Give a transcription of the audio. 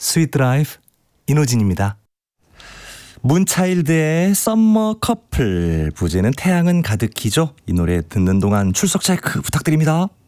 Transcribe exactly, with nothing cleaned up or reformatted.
스윗 드라이브 이노진입니다. 문차일드의 썸머 커플, 부제는 태양은 가득히죠. 이 노래 듣는 동안 출석 체크 부탁드립니다.